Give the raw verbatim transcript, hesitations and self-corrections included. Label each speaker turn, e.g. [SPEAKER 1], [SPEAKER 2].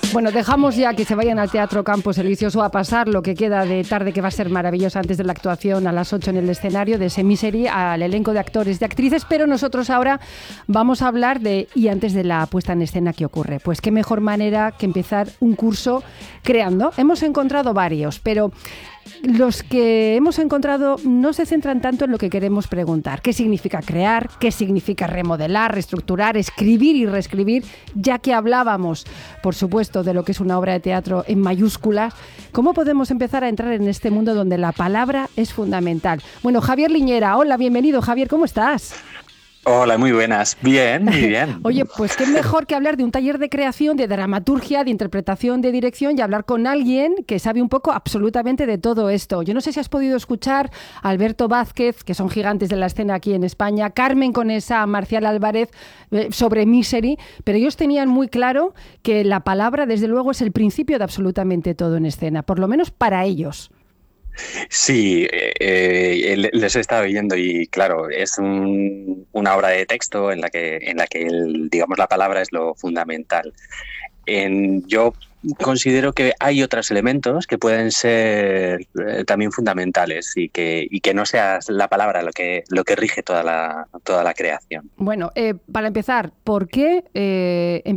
[SPEAKER 1] Bueno, dejamos ya que se vayan al Teatro Campos Elíseos o a pasar lo que queda de tarde, que va a ser maravillosa antes de la actuación a las ocho en el escenario de ese Misery, al elenco de actores y actrices, pero nosotros ahora vamos a hablar de, y antes de la puesta en escena, ¿qué ocurre? Pues qué mejor manera que empezar un curso creando. Hemos encontrado varios, pero los que hemos encontrado no se centran tanto en lo que queremos preguntar. ¿Qué significa crear? ¿Qué significa remodelar, reestructurar, escribir y reescribir? Ya que hablábamos, por supuesto, de lo que es una obra de teatro en mayúsculas, ¿cómo podemos empezar a entrar en este mundo donde la palabra es fundamental? Bueno, Javier Liñera, hola, bienvenido. Javier, ¿cómo estás?
[SPEAKER 2] Hola, muy buenas. Bien, muy bien.
[SPEAKER 1] Oye, pues qué mejor que hablar de un taller de creación, de dramaturgia, de interpretación, de dirección y hablar con alguien que sabe un poco absolutamente de todo esto. Yo no sé si has podido escuchar a Alberto Vázquez, que son gigantes de la escena aquí en España, Carmen Conesa, Marcial Álvarez, eh, sobre Misery, pero ellos tenían muy claro que la palabra, desde luego, es el principio de absolutamente todo en escena, por lo menos para ellos.
[SPEAKER 2] Sí, eh, les he estado viendo y claro, es un, una obra de texto en la que, en la que el, digamos, la palabra es lo fundamental. En, yo considero que hay otros elementos que pueden ser eh, también fundamentales y que, y que no sea la palabra lo que, lo que rige toda la, toda la creación.
[SPEAKER 1] Bueno, eh, para empezar, ¿por qué eh,